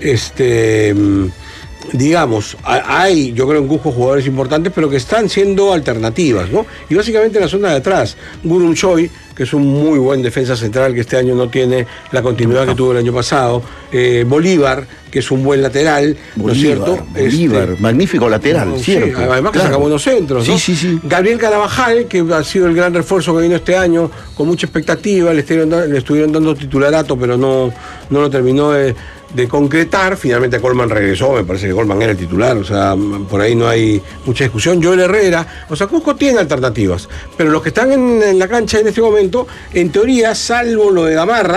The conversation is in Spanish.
digamos, hay, yo creo, en Cusco jugadores importantes, pero que están siendo alternativas, ¿no? Y básicamente en la zona de atrás, Gurum Choi, que es un muy buen defensa central, que este año no tiene la continuidad que tuvo el año pasado, Bolívar, que es un buen lateral, ¿no es cierto? Bolívar, magnífico lateral, ¿cierto? Sí, además que saca buenos centros, ¿no? Sí. Gabriel Carabajal, que ha sido el gran refuerzo que vino este año, con mucha expectativa, le estuvieron dando titularato, pero no lo terminó de concretar. Finalmente Colman regresó, me parece que Colman era el titular, o sea, por ahí no hay mucha discusión. Joel Herrera, o sea, Cusco tiene alternativas, pero los que están en la cancha en este momento, en teoría, salvo lo de Gamarra,